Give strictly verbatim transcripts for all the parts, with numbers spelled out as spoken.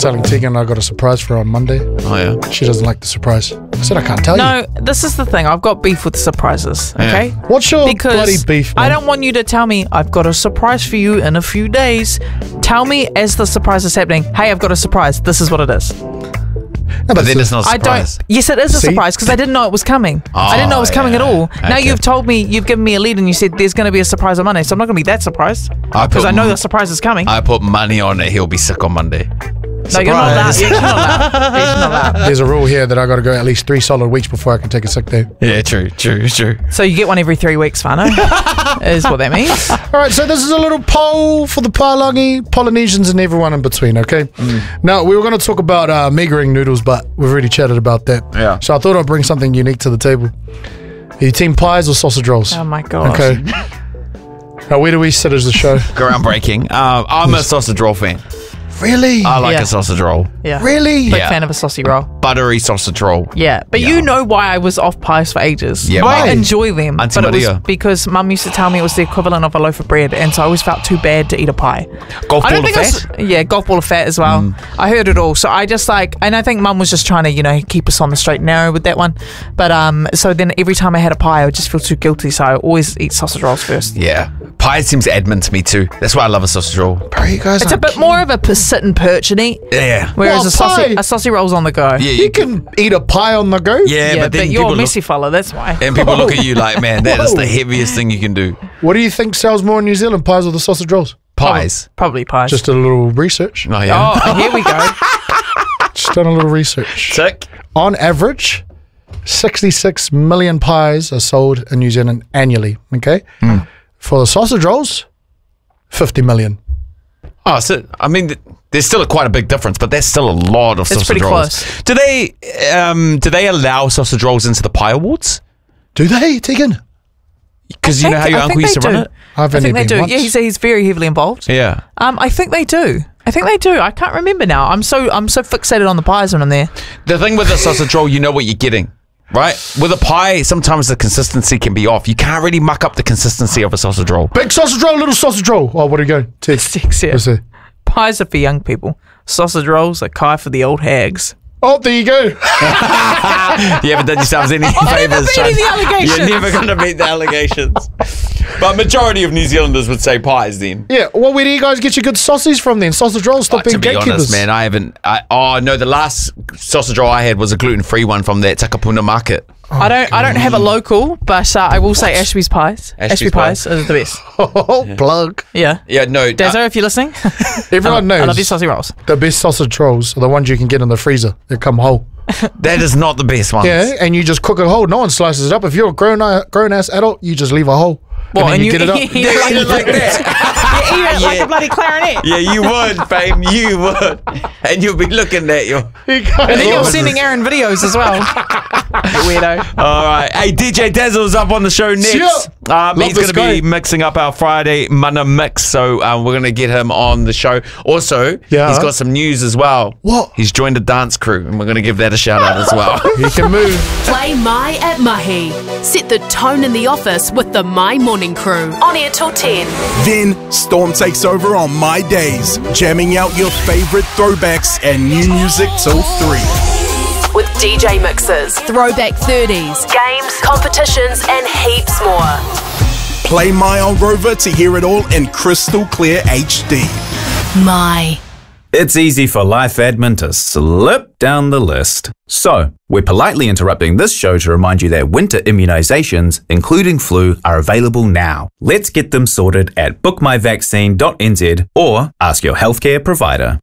telling Tegan I got a surprise for her on Monday. Oh, yeah. She doesn't like the surprise. I said I can't tell No, you. this is the thing. I've got beef with surprises, okay? Yeah. What's your Because bloody beef, man? I don't want you to tell me I've got a surprise for you in a few days. Tell me as the surprise is happening, hey, I've got a surprise. This is what it is. No, But then it's not a I surprise. don't. Yes, it is a See? surprise because I didn't know it was coming. I didn't know it was Oh, coming yeah. at all. Now Okay. you've told me, you've given me a lead, and you said there's going to be a surprise on Monday, so I'm not going to be that surprised I because put I know m- the surprise is coming. I put money on it. He'll be sick on Monday. no, you're not allowed. Surprise. You're not allowed. You're not allowed. There's a rule here that I got to go at least three solid weeks before I can take a sick day. Yeah, true, true, true. So you get one every three weeks, Whānau, is what that means. All right, so this is a little poll for the Palangi, Polynesians, and everyone in between, okay? Mm. Now, we were going to talk about uh, meagering noodles, but we've already chatted about that. Yeah. So I thought I'd bring something unique to the table. Are you team pies or sausage rolls? Oh my gosh. Okay. Now, where do we sit as a show? Groundbreaking. Um, I'm a sausage roll fan. Really? I like Yeah. a sausage roll. Yeah. Really? Big Yeah. fan of a saucy roll. Buttery sausage roll. Yeah, but Yeah. you know why I was off pies for ages. Yeah, I why? enjoy them, Auntie but it was Maria. because Mum used to tell me it was the equivalent of a loaf of bread, and so I always felt too bad to eat a pie. Golf I ball don't of think fat. it's yeah, golf ball of fat as well. Mm. I heard it all, so I just like, and I think Mum was just trying to, you know, keep us on the straight and narrow with that one. But um, so then every time I had a pie, I would just feel too guilty, so I always eat sausage rolls first. Yeah. Pie seems admin to me too. That's why I love a sausage roll. Bro, you guys It's a aren't bit more of a per- sit and perch and eat, Yeah. whereas Well, a saucy pie- a saucy roll's on the go. Yeah, You can eat a pie on the go? Yeah, Yeah, but then you're people a messy look, fella, that's why. and people look at you like, man, that is the Whoa. heaviest thing you can do. What do you think sells more in New Zealand, pies or the sausage rolls? Pies. Probably pies. Just a little research. Oh yeah. oh, here we go. Just done a little research. Sick. On average, sixty-six million pies are sold in New Zealand annually, okay? For the sausage rolls, fifty million. Oh, so I mean, th- there's still a, quite a big difference, but there's still a lot of sausage pretty rolls. close. Do they um do they allow sausage rolls into the pie awards? Do they, Tegan? Because you know how your I uncle think used to they run do. it. I've I only think they been do. once. Yeah, he's, he's very heavily involved. Yeah. Um, I think they do. I think they do. I can't remember now. I'm so I'm so fixated on the pies when I'm there. The thing with the sausage roll, you know what you're getting, right? With a pie, sometimes the consistency can be off. You can't really muck up the consistency of a sausage roll. Big sausage roll, little sausage roll. Oh, what are you going? Ted, Six, yeah. what's it? Pies are for young people. Sausage rolls are kai for the old hags. Oh, there you go. You haven't done yourselves any favours. beating the Sean. allegations. You're never going to beat the allegations. But majority of New Zealanders would say pies then. Yeah, well, where do you guys get your good sausages from then? Sausage rolls, stop Uh, to being be gatekeepers. honest, man, I haven't. I, oh no, the last sausage roll I had was a gluten-free one from that Takapuna market. I don't I don't have a local, but uh, I will say Ashby's pies. Ashby's Ashby pies are the best. Oh, plug. Yeah. Yeah, no. Dazzo, uh, if you're listening, Everyone I knows love your saucy rolls. the best sausage rolls are the ones you can get in the freezer. They come whole. that is not the best one. Yeah, and you just cook it whole. No one slices it up. If you're a grown grown ass adult, you just leave a hole. Well, and then and you, you get it up. eat it like, like that. you eat it like Yeah. a bloody clarinet. Yeah, you would, fame. You would, and you'll be looking at your. You guys And then are- you're sending Aaron videos as well. You weirdo. All right. Hey, D J Dazzle's up on the show next. Yeah. Um, Love he's this going to be guy. mixing up our Friday Mana Mix, so um, we're going to get him on the show. Also, Yeah. he's got some news as well. What? He's joined a dance crew, and we're going to give that a shout out as well. You can move. Play My at Mahi. Set the tone in the office with the My Morning Crew. On air till ten. Then Storm takes over on My Days, jamming out your favorite throwbacks and new music till three. With D J mixes, throwback thirties, games, competitions, and heaps more. Play My on Rover to hear it all in crystal clear H D. My. It's easy for life admin to slip down the list. So, we're politely interrupting this show to remind you that winter immunisations, including flu, are available now. Let's get them sorted at book my vaccine dot n z or ask your healthcare provider.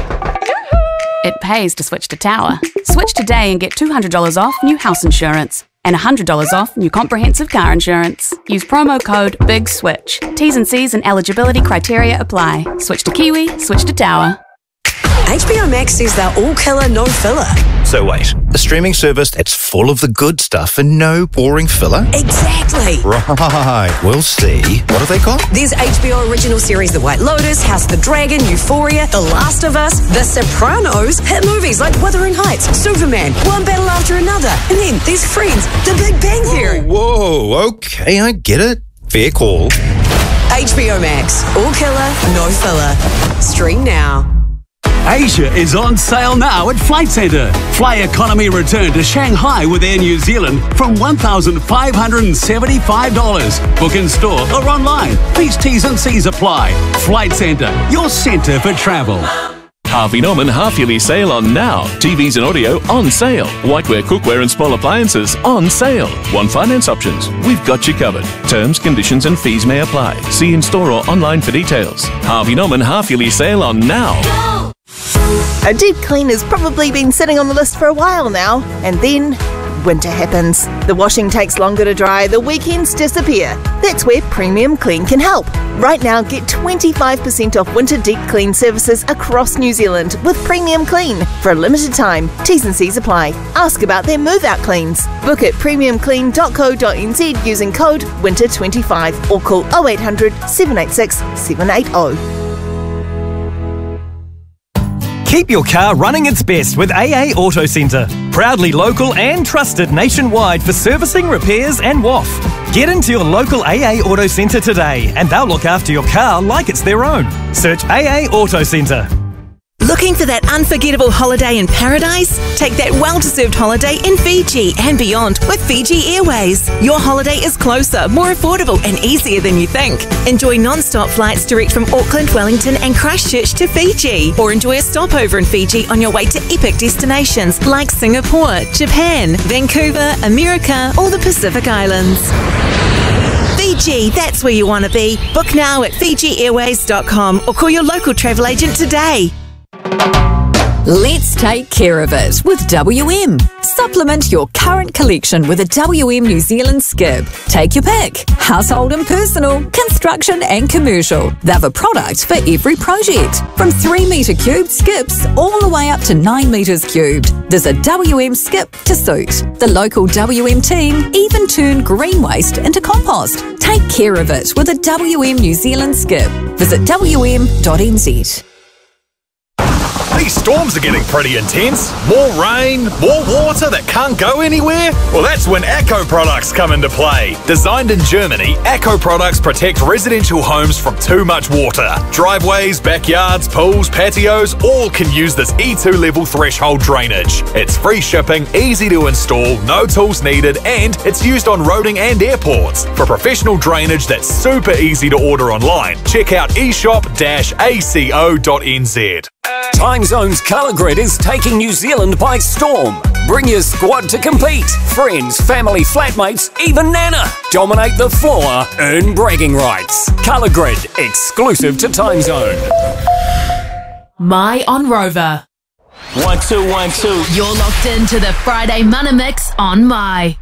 It pays to switch to Tower. Switch today and get two hundred dollars off new house insurance and one hundred dollars off new comprehensive car insurance. Use promo code BIGSWITCH. T's and C's and eligibility criteria apply. Switch to Kiwi, switch to Tower. H B O Max says they're all killer, no filler. So wait, a streaming service that's full of the good stuff and no boring filler? Exactly. Right, we'll see. What have they got? There's H B O original series The White Lotus, House of the Dragon, Euphoria, The Last of Us, The Sopranos, hit movies like Wuthering Heights, Superman, one battle after another, and then there's Friends, The Big Bang Theory. Whoa, okay, I get it. Fair call. H B O Max, all killer, no filler. Stream now. Asia is on sale now at Flight Centre. Fly economy return to Shanghai with Air New Zealand from one thousand five hundred seventy-five dollars. Book in store or online. These T's and C's apply. Flight Centre, your centre for travel. Harvey Norman half-yearly sale on now. T Vs and audio on sale. Whiteware, cookware and small appliances on sale. Want finance options? We've got you covered. Terms, conditions and fees may apply. See in store or online for details. Harvey Norman half-yearly sale on now. A deep clean has probably been sitting on the list for a while now, and then winter happens. The washing takes longer to dry, the weekends disappear. That's where Premium Clean can help. Right now, get twenty-five percent off winter deep clean services across New Zealand with Premium Clean for a limited time. T's and C's apply. Ask about their move-out cleans. Book at premium clean dot co dot n z using code winter twenty-five or call oh eight hundred, seven eight six, seven eight oh. Keep your car running its best with A A Auto Centre. Proudly local and trusted nationwide for servicing, repairs and W A F. Get into your local A A Auto Centre today and they'll look after your car like it's their own. Search A A Auto Centre. Looking for that unforgettable holiday in paradise? Take that well-deserved holiday in Fiji and beyond with Fiji Airways. Your holiday is closer, more affordable and easier than you think. Enjoy non-stop flights direct from Auckland, Wellington and Christchurch to Fiji. Or enjoy a stopover in Fiji on your way to epic destinations like Singapore, Japan, Vancouver, America or the Pacific Islands. Fiji, that's where you want to be. Book now at fiji airways dot com or call your local travel agent today. Let's take care of it with W M. Supplement your current collection with a W M New Zealand skip. Take your pick. Household and personal, construction and commercial. They've a product for every project. From three metre cubed skips all the way up to nine metres cubed. There's a W M skip to suit. The local W M team even turn green waste into compost. Take care of it with a W M New Zealand skip. Visit w m dot n z. These storms are getting pretty intense. More rain, more water that can't go anywhere? Well, that's when Acco products come into play. Designed in Germany, Acco products protect residential homes from too much water. Driveways, backyards, pools, patios, all can use this E two level threshold drainage. It's free shipping, easy to install, no tools needed, and it's used on roading and airports. For professional drainage that's super easy to order online, check out e shop dash a c o dot n z. Time Zone's Colour Grid is taking New Zealand by storm. Bring your squad to compete. Friends, family, flatmates, even Nana. Dominate the floor, earn bragging rights. Colour Grid, exclusive to Time Zone. My on Rover. One, two, one, two. You're locked into the Friday Mana Mix on My.